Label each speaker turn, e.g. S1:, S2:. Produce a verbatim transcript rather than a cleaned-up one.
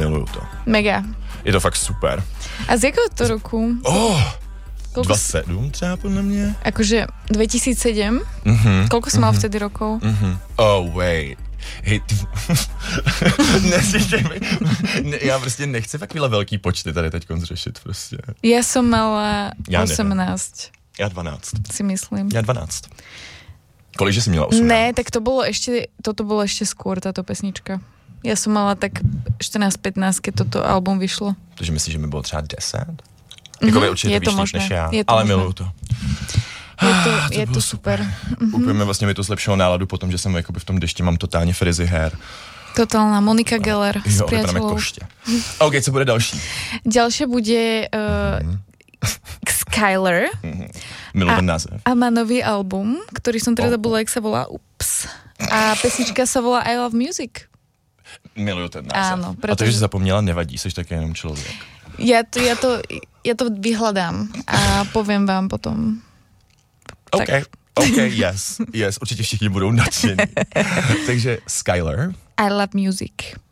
S1: miluju to.
S2: Mega.
S1: Je to fakt super.
S2: A z jakého to roku?
S1: Oh,
S2: Koľko
S1: dvacet sedm třeba podle mě.
S2: Akože dvetisícsedem?
S1: Mhm.
S2: Koľko som mal vtedy rokov?
S1: Mhm. Oh, wait. Hej, ty... ne, já prostě nechci takovýhle velký počty tady teď řešit prostě.
S2: Ja som mala
S1: Já
S2: osemnásť.
S1: Já dvanáct.
S2: Si myslím.
S1: Já dvanáct. Kolikže jsi měla osmnáct?
S2: Ne, tak to bolo ešte, toto bolo ešte skôr, táto pesnička. Ja som mala tak štrnásť pätnásť, keď toto album vyšlo.
S1: Takže myslíš, že mi bylo třeba deset? Jako by určitě
S2: je
S1: víš
S2: to
S1: líp
S2: možné.
S1: než já,
S2: Je to
S1: ale
S2: možné.
S1: miluju to.
S2: Je to,
S1: Ah, to
S2: je
S1: bylo
S2: to super.
S1: Mm-hmm. Úplně vlastně mi to zlepšilo náladu po tom, že jsem jakoby v tom dešti mám totálně frizzy hair.
S2: Totálna Monika Geller s
S1: Jo, vypadáme
S2: priateľou.
S1: koště. OK, co bude další?
S2: Ďalšia bude uh,
S1: Mm-hmm.
S2: Skyler.
S1: Mm-hmm. Miluji ten název.
S2: A má nový album, ktorý som teraz
S1: Oh.
S2: zabudla, jak sa volá. Ups. A pesnička sa volá I Love Music.
S1: Miluju ten název.
S2: Áno,
S1: A to,
S2: pretože...
S1: že jsi zapomněla, nevadí, jsi taky jenom člověk.
S2: Ja to, ja to, ja to vyhľadám a poviem vám potom.
S1: OK,
S2: Tak.
S1: OK, yes, yes, určitě všichni budou nadšení. Takže Skyler.
S2: I Love Music.